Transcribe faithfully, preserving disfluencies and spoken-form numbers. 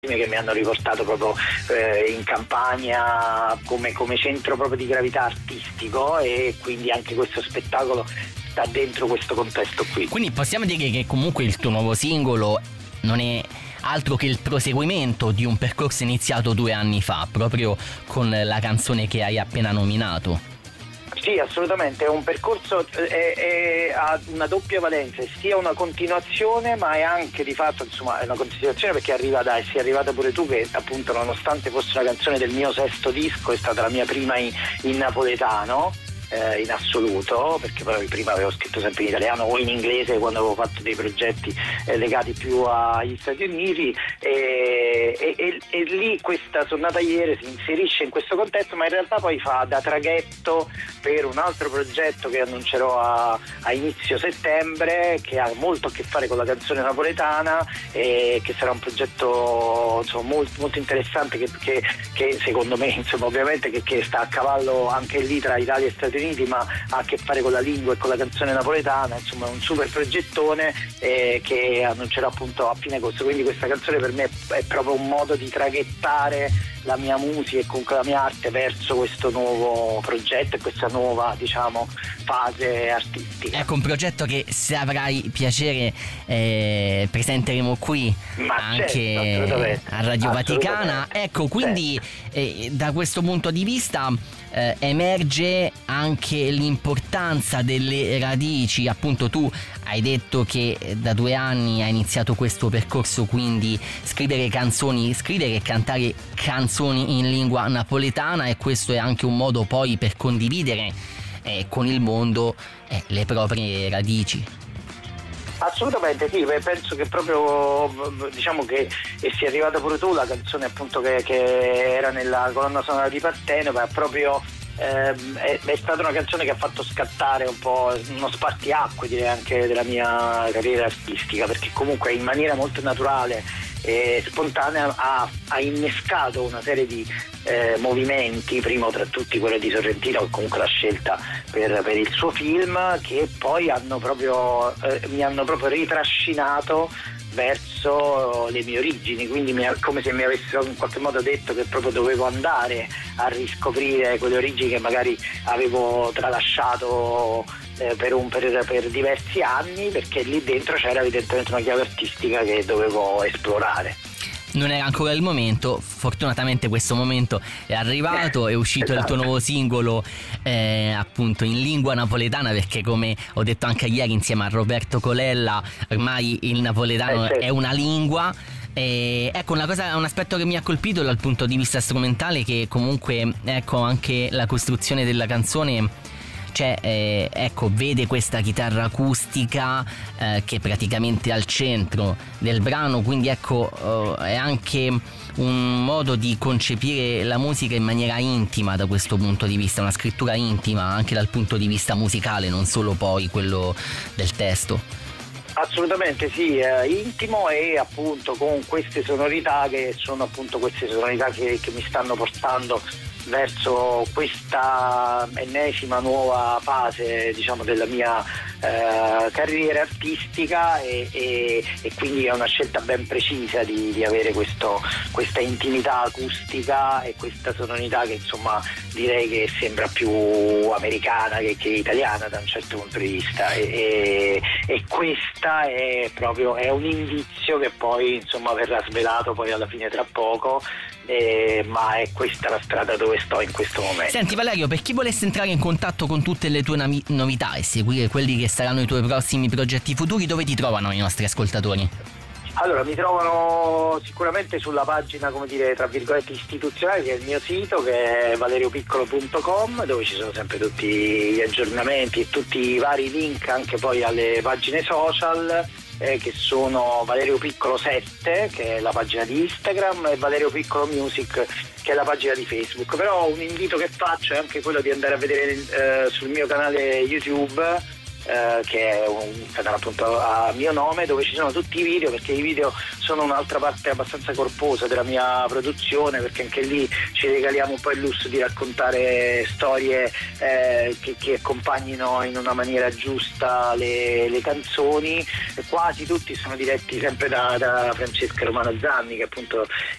che mi hanno riportato proprio eh, in Campania come, come centro proprio di gravità artistico, e quindi anche questo spettacolo sta dentro questo contesto qui. Quindi possiamo dire che comunque il tuo nuovo singolo non è altro che il proseguimento di un percorso iniziato due anni fa, proprio con la canzone che hai appena nominato. Sì, assolutamente, è un percorso, è, è, ha una doppia valenza, sia una continuazione, ma è anche di fatto, insomma, è una continuazione perché arriva da, e sei arrivata pure tu, che appunto nonostante fosse una canzone del mio sesto disco, è stata la mia prima in, in napoletano, eh, in assoluto, perché poi prima avevo scritto sempre in italiano o in inglese quando avevo fatto dei progetti eh, legati più agli Stati Uniti, e, e, e, e lì questa Sono nata ieri si inserisce in questo contesto, ma in realtà poi fa da traghetto per un altro progetto che annuncerò a, a inizio settembre, che ha molto a che fare con la canzone napoletana, e che sarà un progetto, insomma, molto, molto interessante, che, che, che secondo me, insomma, ovviamente che, che sta a cavallo anche lì tra Italia e Stati Uniti, ma ha a che fare con la lingua e con la canzone napoletana. Insomma, è un super progettone eh, che annuncerò appunto a fine agosto. Quindi questa canzone per me è proprio un modo di traghettare la mia musica e comunque la mia arte verso questo nuovo progetto e questa nuova, diciamo, fase artistica. Ecco, un progetto che, se avrai piacere, eh, presenteremo qui Ma anche certo, a Radio Vaticana. Ecco, quindi eh, da questo punto di vista eh, emerge anche l'importanza delle radici. Appunto, tu hai detto che da due anni hai iniziato questo percorso, quindi scrivere canzoni, scrivere e cantare canzoni in lingua napoletana, e questo è anche un modo poi per condividere eh, con il mondo eh, le proprie radici. Assolutamente sì, penso che proprio, diciamo che e sia arrivata pure tu, la canzone appunto che, che era nella colonna sonora di Partenope, proprio eh, è, è stata una canzone che ha fatto scattare un po' uno spartiacque, direi, anche della mia carriera artistica, perché comunque in maniera molto naturale e spontanea ha, ha innescato una serie di eh, movimenti, primo tra tutti quello di Sorrentino, che comunque l'ha scelta per, per il suo film, che poi hanno proprio eh, mi hanno proprio ritrascinato verso le mie origini, quindi mi, come se mi avessero in qualche modo detto che proprio dovevo andare a riscoprire quelle origini che magari avevo tralasciato eh, per, un, per, per diversi anni, perché lì dentro c'era evidentemente una chiave artistica che dovevo esplorare. Non era ancora il momento, fortunatamente questo momento è arrivato, è uscito il tuo nuovo singolo eh, appunto in lingua napoletana, perché come ho detto anche ieri insieme a Roberto Colella, ormai il napoletano eh, sì. è una lingua. E ecco, una cosa, un aspetto che mi ha colpito dal punto di vista strumentale, che comunque, ecco, anche la costruzione della canzone, cioè eh, ecco, vede questa chitarra acustica eh, che è praticamente al centro del brano, quindi ecco eh, è anche un modo di concepire la musica in maniera intima da questo punto di vista, una scrittura intima anche dal punto di vista musicale, non solo poi quello del testo. Assolutamente sì, eh, intimo, e appunto con queste sonorità che sono appunto queste sonorità che, che mi stanno portando verso questa ennesima nuova fase, diciamo, della mia eh, carriera artistica, e, e, e quindi è una scelta ben precisa di, di avere questo, questa intimità acustica e questa sonorità che, insomma, direi che sembra più americana che, che italiana da un certo punto di vista, e, e, e questa è proprio è un indizio che poi, insomma, verrà svelato poi alla fine tra poco. Eh, ma è questa la strada dove sto in questo momento. Senti Valerio, per chi volesse entrare in contatto con tutte le tue navi- novità e seguire quelli che saranno i tuoi prossimi progetti futuri, dove ti trovano i nostri ascoltatori? Allora, mi trovano sicuramente sulla pagina, come dire, tra virgolette istituzionale, che è il mio sito, che è valerio-piccolo punto com, dove ci sono sempre tutti gli aggiornamenti e tutti i vari link anche poi alle pagine social, Eh, che sono Valerio Piccolo sette, che è la pagina di Instagram, e Valerio Piccolo Music, che è la pagina di Facebook. Però un invito che faccio è anche quello di andare a vedere eh, sul mio canale YouTube, eh, che è un canale appunto a mio nome, dove ci sono tutti i video, perché i video sono un'altra parte abbastanza corposa della mia produzione, perché anche lì ci regaliamo un po' il lusso di raccontare storie eh, che, che accompagnino in una maniera giusta le, le canzoni. Quasi tutti sono diretti sempre da, da Francesca Romano Zanni, che appunto